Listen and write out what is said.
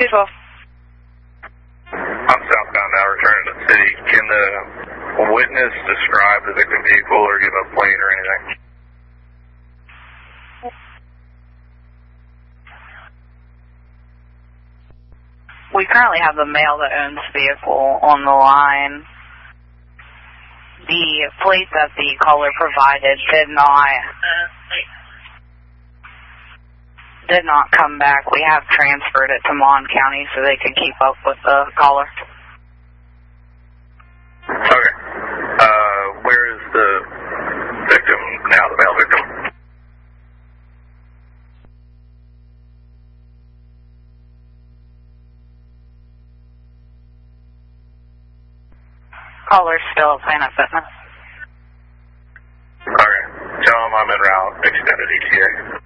212. I'm southbound now, returning to the city. Can the witness describe the victim vehicle or give a plate or anything? We currently have the male that owns the vehicle on the line. The plate that the caller provided did not come back. We have transferred it to Mon County so they can keep up with the caller. Okay. Where is the victim now, the male victim? Caller's still at Planet Fitness. Okay. Tell him I'm en route, extended ETA.